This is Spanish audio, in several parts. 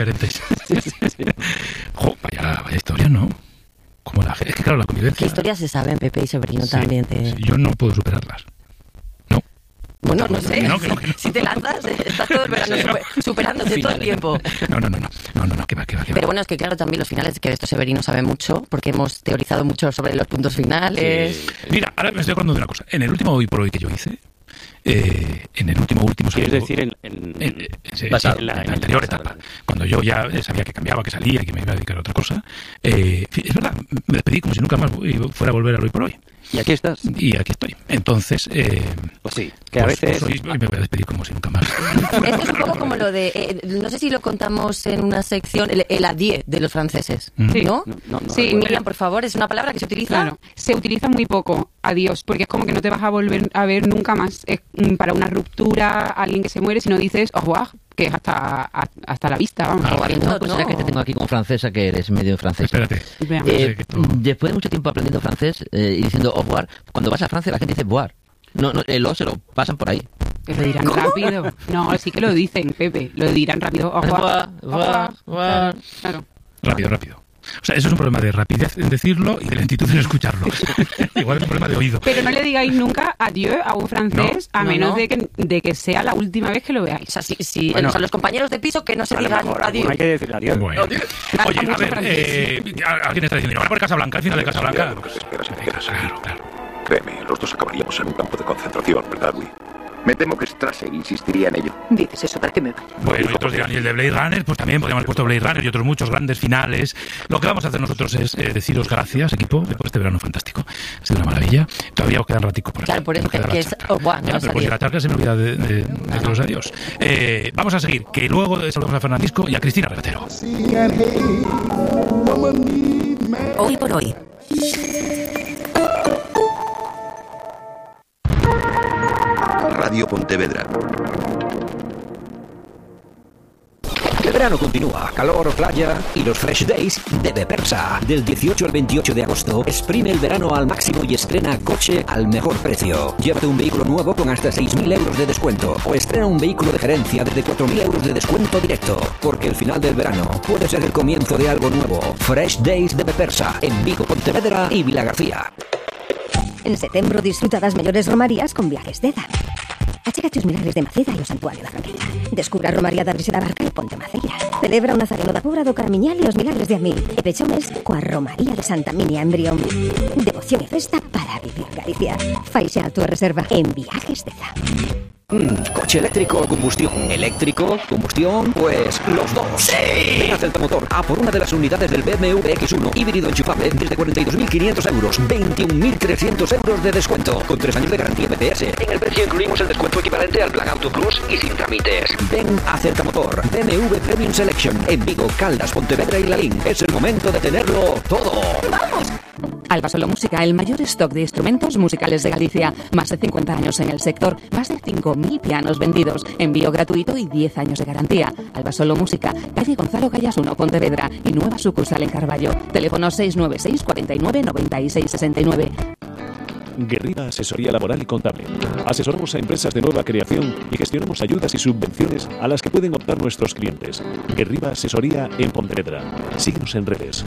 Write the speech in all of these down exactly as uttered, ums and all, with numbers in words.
diferentes. Jo, vaya, vaya historia, ¿no? Como la, es que claro, la convivencia... ¿Qué historias se saben, Pepe y Severino, sí, también? Te... Sí, yo no puedo superarlas. No. Bueno, no sé, no, que no, que no. Si te lanzas, estás todo el verano super, superándote todo el tiempo. No, no, no, no, no, no, no, que va, que va, que va. Pero bueno, es que claro, también los finales, que de esto Severino sabe mucho, porque hemos teorizado mucho sobre los puntos finales. Sí. Mira, ahora me estoy acordando de una cosa. En el último Hoy por Hoy que yo hice, eh, en el último, último... ¿Quieres salido, decir en, en, en, en, sí, pasado, sí, en, la, en en la anterior pasado, etapa, cuando yo ya sabía que cambiaba, que salía y que me iba a dedicar a otra cosa, eh, es verdad, me despedí como si nunca más fuera a volver al Hoy por Hoy. Y aquí estás. Y aquí estoy. Entonces, eh, pues sí, que a pues, veces... Pues hoy, hoy me voy a despedir como si nunca más. Esto es un poco como lo de, eh, no sé si lo contamos en una sección, el, el adieu de los franceses, Sí. ¿no? No, no, no, Sí, no, Miriam, por favor, es una palabra que se utiliza. Claro, se utiliza muy poco, adiós, porque es como que no te vas a volver a ver nunca más. Es mm, para una ruptura, alguien que se muere, si no dices au revoir, que es hasta, a, hasta la vista, vamos. Ah, vale, Una no, cosa no. que te tengo aquí como francesa, que eres medio francesa. Espérate. Veamos. Eh, Eh, que tú- después de mucho tiempo aprendiendo francés eh, y diciendo au revoir, cuando vas a Francia la gente dice boire. No, no, el o se lo pasan por ahí. Que lo dirán rápido. No, sí que lo dicen, Pepe. Lo dirán rápido. Au revoir, au revoir. Claro, claro. Rápido, rápido. O sea, eso es un problema de rapidez en decirlo y de lentitud en escucharlo. Igual es un problema de oído. Pero no le digáis nunca adieu a un francés, No, a no, menos no. De, que, de que sea la última vez que lo veáis. O sea, si, si Bueno. o sea, los compañeros de piso que no se A lo digan mejor adiós. hay que decir adiós. Bueno. Adiós. Oye, A a mucho ver, francés. eh, alguien está diciendo, ahora por Casablanca, al final de Casablanca. Lo que se espera sin hacer así. Claro, claro. Créeme, los dos acabaríamos en un campo de concentración, ¿verdad, Will? Me temo que Strasser insistiría en ello. Dices eso para que me vaya. Bueno, y otros dirán, y el de Blade Runner, pues también podríamos haber puesto Blade Runner y otros muchos grandes finales. Lo que vamos a hacer nosotros es eh, deciros gracias, equipo, por este verano fantástico. Ha sido una maravilla. Todavía os quedan ratico por aquí. Claro, por eso Nos queda que la es charca. au revoir, no Ya, es pero pues adiós. la charca se me olvida de, de, de los adiós. Eh, vamos a seguir, que luego saludamos a Fernandisco y a Cristina Regatero. Hoy por hoy. Radio Pontevedra. El verano continúa, calor, playa y los Fresh Days de Bepersa. Del dieciocho al veintiocho de agosto, exprime el verano al máximo y estrena coche al mejor precio. Llévate un vehículo nuevo con hasta seis mil euros de descuento o estrena un vehículo de gerencia desde cuatro mil euros de descuento directo. Porque el final del verano puede ser el comienzo de algo nuevo. Fresh Days de Bepersa, en Vigo, Pontevedra y Vilagarcía. En setembro disfruta das mellores romarías con Viajes Deza. Achégate os milagres de Maceda e o Santuario da Franqueira. Descubra a Romaría da Brise da Barca e Ponte Maceira. Celebra o Nazareno da Pobra do Caramiñal e os milagres de Amil. E pecha o mes coa Romaría de Santa Minia en Brión. Devoción e festa para vivir Galicia. Faixe a túa reserva en Viajes Deza. Mm, ¿Coche eléctrico o combustión? ¿Eléctrico? ¿Combustión? Pues los dos. ¡Sí! Ven a Celta Motor a por una de las unidades del B M W X uno híbrido enchufable desde cuarenta y dos mil quinientos euros, veintiún mil trescientos euros de descuento, con tres años de garantía B P S. En el precio incluimos el descuento equivalente al Plan Auto Plus y sin trámites. Ven a Celta Motor, B M W Premium Selection, en Vigo, Caldas, Pontevedra y Lalín. Es el momento de tenerlo todo. ¡Vamos! Alba Solo Música, el mayor stock de instrumentos musicales de Galicia. Más de cincuenta años en el sector, más de cinco mil pianos vendidos, envío gratuito y diez años de garantía. Alba Solo Música, calle Gonzalo Gallas uno, Pontevedra, y nueva sucursal en Carballo. Teléfono seis nueve seis, cuatro nueve, nueve seis seis nueve. Guerriba Asesoría Laboral y Contable. Asesoramos a empresas de nueva creación y gestionamos ayudas y subvenciones a las que pueden optar nuestros clientes. Guerriba Asesoría en Pontevedra. Síguenos en redes.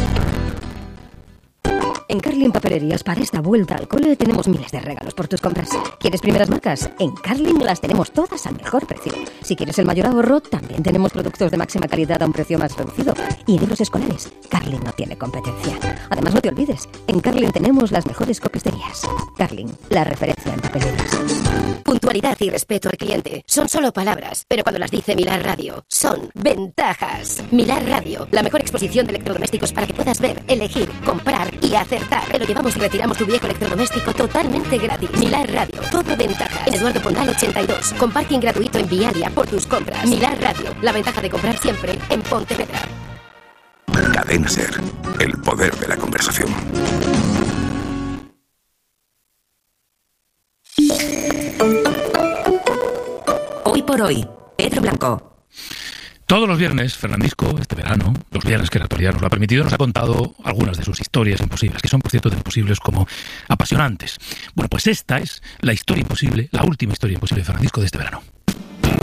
En Carlin Papelerías, para esta vuelta al cole tenemos miles de regalos por tus compras. ¿Quieres primeras marcas? En Carlin las tenemos todas al mejor precio. Si quieres el mayor ahorro, también tenemos productos de máxima calidad a un precio más reducido. Y en libros escolares, Carlin no tiene competencia. Además, no te olvides, en Carlin tenemos las mejores copisterías. Carlin, la referencia en papelerías. Puntualidad y respeto al cliente son solo palabras, pero cuando las dice Milar Radio, son ventajas. Milar Radio, la mejor exposición de electrodomésticos para que puedas ver, elegir, comprar y acertar. Te lo llevamos y retiramos tu viejo electrodoméstico totalmente gratis. Milar Radio, todo ventajas. En Eduardo Pondal ochenta y dos, con parking gratuito en Vialia por tus compras. Milar Radio, la ventaja de comprar siempre en Pontevedra. Cadena Ser, el poder de la conversación. Hoy por hoy, Pedro Blanco. Todos los viernes, Fernandisco, este verano, los viernes que la actualidad nos lo ha permitido, nos ha contado algunas de sus historias imposibles, que son, por cierto, tan imposibles como apasionantes. Bueno, pues esta es la historia imposible, la última historia imposible de Fernandisco de este verano.